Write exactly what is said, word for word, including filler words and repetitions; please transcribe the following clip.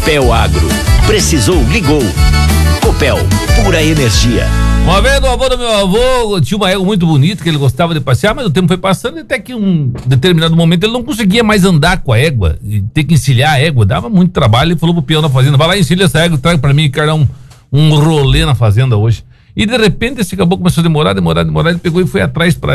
Copel Agro. Precisou, ligou. Copel, pura energia. Uma vez o avô do meu avô tinha uma égua muito bonita que ele gostava de passear, mas o tempo foi passando e até que um determinado momento ele não conseguia mais andar com a égua, e ter que encilhar a égua, dava muito trabalho. Ele falou pro peão da fazenda: vai lá, encilha essa égua, traga pra mim, cara, um, um rolê na fazenda hoje. E de repente esse caboclo começou a demorar, demorar, demorar, ele pegou e foi atrás pra